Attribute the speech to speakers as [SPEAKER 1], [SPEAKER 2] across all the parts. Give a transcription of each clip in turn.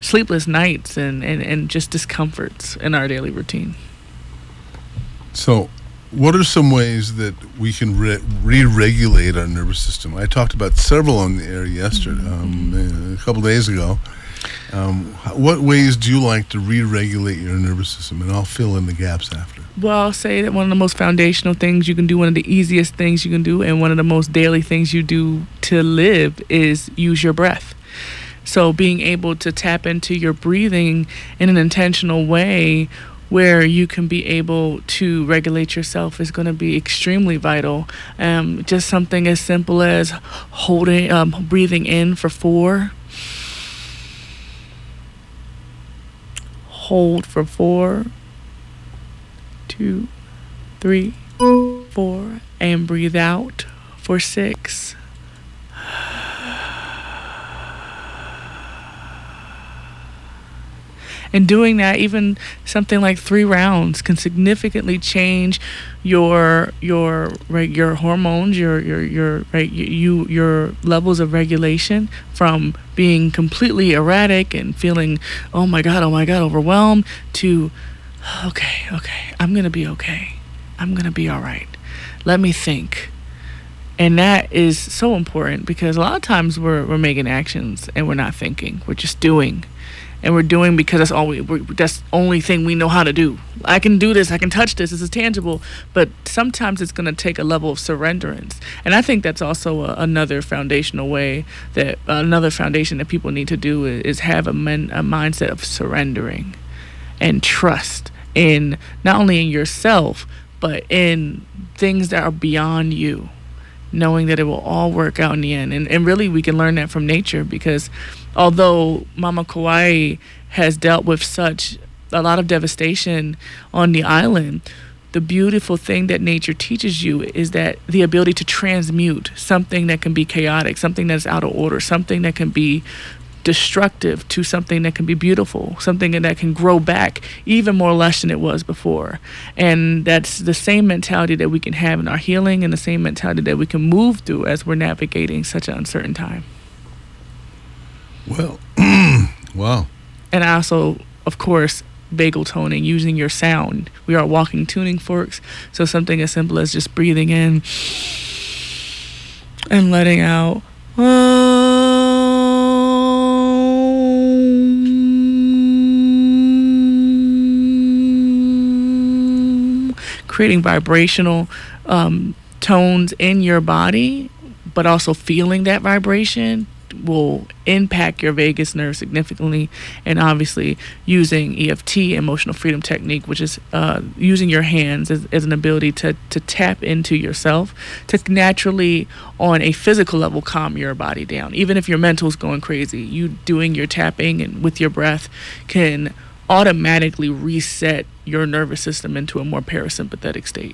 [SPEAKER 1] sleepless nights and just discomforts in our daily routine.
[SPEAKER 2] So, what are some ways that we can re-regulate our nervous system? I talked about several on the air yesterday, a couple days ago. What ways do you like to re-regulate your nervous system? And I'll fill in the gaps after.
[SPEAKER 1] Well, I'll say that one of the most foundational things you can do, one of the easiest things you can do, and one of the most daily things you do to live is use your breath. So being able to tap into your breathing in an intentional way where you can be able to regulate yourself is going to be extremely vital. Just something as simple as breathing in for 4, hold for 4, 2, 3, 4, and breathe out for 6. And doing that, even something like 3 rounds, can significantly change your hormones, your levels of regulation from being completely erratic and feeling oh my god overwhelmed to okay, I'm gonna be okay, I'm gonna be all right. Let me think. And that is so important because a lot of times we're making actions and we're not thinking. We're just doing. And we're doing because that's the only thing we know how to do. I can do this. I can touch this. This is tangible. But sometimes it's going to take a level of surrenderance. And I think that's also another foundation that people need to do is have a mindset of surrendering and trust in not only in yourself, but in things that are beyond you. Knowing that it will all work out in the end. And really we can learn that from nature because although Mama Kauai has dealt with a lot of devastation on the island, the beautiful thing that nature teaches you is that the ability to transmute something that can be chaotic, something that's out of order, something that can be destructive to something that can be beautiful, something that can grow back even more lush than it was before. And that's the same mentality that we can have in our healing and the same mentality that we can move through as we're navigating such an uncertain time.
[SPEAKER 2] Well, wow.
[SPEAKER 1] And I also, of course, vagal toning, using your sound. We are walking tuning forks, so something as simple as just breathing in and letting out. Creating vibrational tones in your body, but also feeling that vibration will impact your vagus nerve significantly. And obviously using EFT, emotional freedom technique, which is using your hands as an ability to tap into yourself, to naturally on a physical level calm your body down. Even if your mental's going crazy, you doing your tapping and with your breath can automatically reset your nervous system into a more parasympathetic state.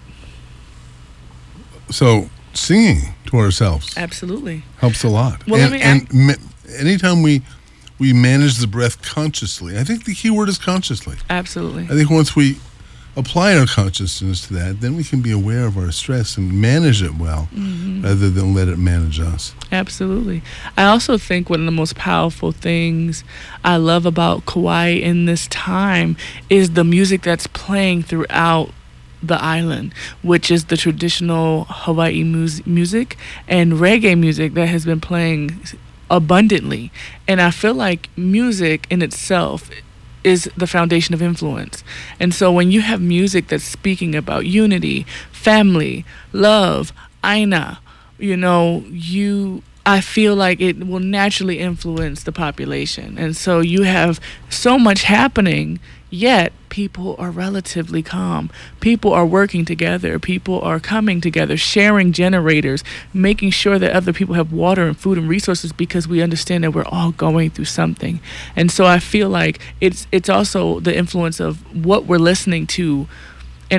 [SPEAKER 2] So singing to ourselves
[SPEAKER 1] absolutely
[SPEAKER 2] helps a lot.
[SPEAKER 1] Well,
[SPEAKER 2] anytime we manage the breath consciously, I think the key word is consciously.
[SPEAKER 1] Absolutely.
[SPEAKER 2] I think once we apply our consciousness to that, then we can be aware of our stress and manage it well, rather than let it manage us.
[SPEAKER 1] Absolutely. I also think one of the most powerful things I love about Kauai in this time is the music that's playing throughout the island, which is the traditional Hawaii music and reggae music that has been playing abundantly. And I feel like music in itself is the foundation of influence. And so when you have music that's speaking about unity, family, love, aina, I feel like it will naturally influence the population. And so you have so much happening, yet people are relatively calm. People are working together. People are coming together, sharing generators, making sure that other people have water and food and resources because we understand that we're all going through something. And so I feel like it's also the influence of what we're listening to and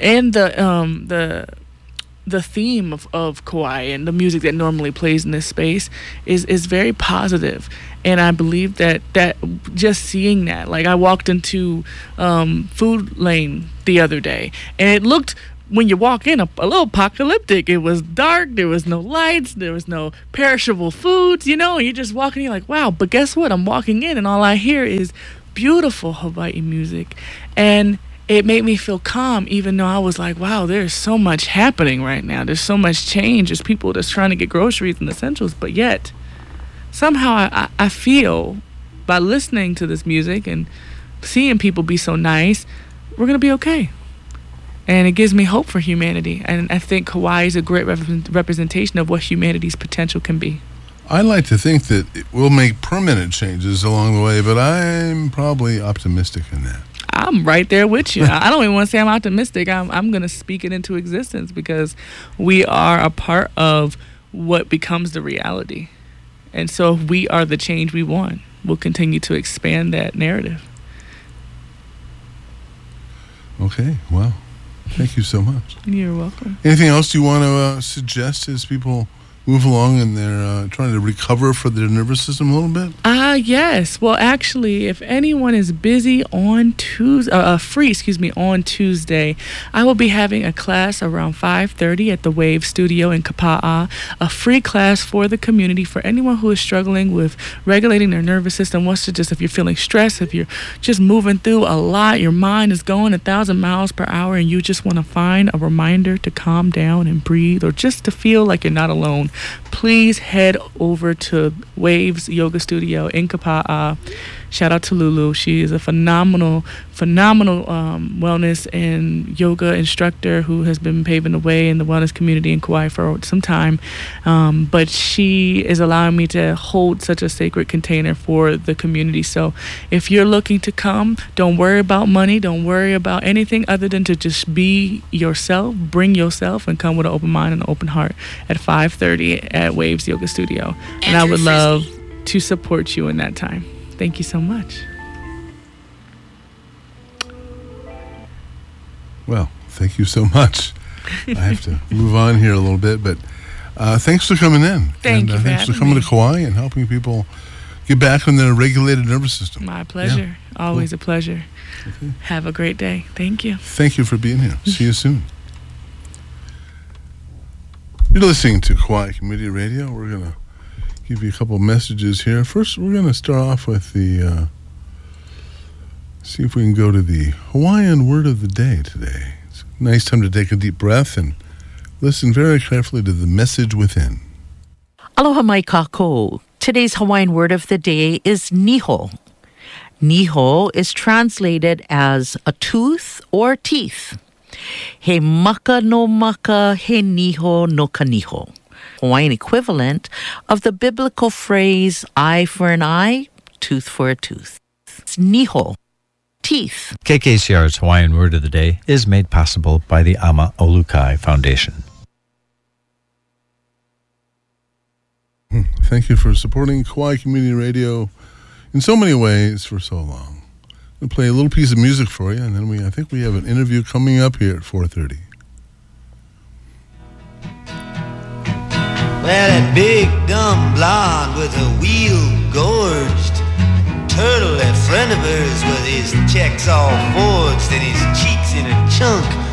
[SPEAKER 1] the theme of Kauai and the music that normally plays in this space is very positive. And I believe that just seeing that, like I walked into Food Lane the other day and it looked when you walk in, a little apocalyptic. It was dark. There was no lights. There was no perishable foods. You're just walking. You're like, wow. But guess what? I'm walking in, and all I hear is beautiful Hawaii music, and it made me feel calm, even though I was like, wow, there's so much happening right now. There's so much change. There's people that's trying to get groceries and essentials, but yet somehow I feel by listening to this music and seeing people be so nice, we're going to be okay. And it gives me hope for humanity. And I think Hawaii is a great representation of what humanity's potential can be.
[SPEAKER 2] I like to think that we'll make permanent changes along the way, but I'm probably optimistic in that.
[SPEAKER 1] I'm right there with you. I don't even want to say I'm optimistic. I'm going to speak it into existence because we are a part of what becomes the reality. And so if we are the change we want, we'll continue to expand that narrative.
[SPEAKER 2] Okay, well, thank you so much.
[SPEAKER 1] You're welcome.
[SPEAKER 2] Anything else you want to suggest as people move along and they're trying to recover for their nervous system a little bit?
[SPEAKER 1] Yes. Well, actually, if anyone is busy on Tuesday, on Tuesday, I will be having a class around 5:30 at the Wave Studio in Kapa'a, a free class for the community for anyone who is struggling with regulating their nervous system. If you're feeling stressed, if you're just moving through a lot, your mind is going 1,000 miles per hour, and you just want to find a reminder to calm down and breathe, or just to feel like you're not alone, please head over to Waves Yoga Studio in Kapa'a. Shout out to Lulu. She is a phenomenal wellness and yoga instructor who has been paving the way in the wellness community in Kauai for some time. But she is allowing me to hold such a sacred container for the community. So if you're looking to come, don't worry about money. Don't worry about anything other than to just be yourself, bring yourself, and come with an open mind and an open heart at 5:30 at Waves Yoga Studio. And I would love to support you in that time. Thank you so much.
[SPEAKER 2] Well, thank you so much. I have to move on here a little bit, but thanks for coming in.
[SPEAKER 1] Thanks
[SPEAKER 2] for coming to Kauai and helping people get back on their regulated nervous system.
[SPEAKER 1] My pleasure. Yeah. Always a pleasure. Okay. Have a great day. Thank you.
[SPEAKER 2] Thank you for being here. See you soon. You're listening to Kauai Community Radio. We're going to give you a couple of messages here. First, we're going to start off with the, see if we can go to the Hawaiian word of the day today. It's a nice time to take a deep breath and listen very carefully to the message within.
[SPEAKER 3] Aloha mai kākou. Today's Hawaiian word of the day is niho. Niho is translated as a tooth or teeth. He maka no maka, he niho no ka niho. Hawaiian equivalent of the biblical phrase eye for an eye, tooth for a tooth. It's niho, teeth.
[SPEAKER 4] KKCR's Hawaiian word of the day is made possible by the Ama Olukai Foundation.
[SPEAKER 2] Thank you for supporting Kauai Community Radio in so many ways for so long. I'm going to play a little piece of music for you, and then I think we have an interview coming up here at 4:30.
[SPEAKER 5] Well, that big dumb blonde with a wheel-gorged turtle in front of hers with his checks all forged and his cheeks in a chunk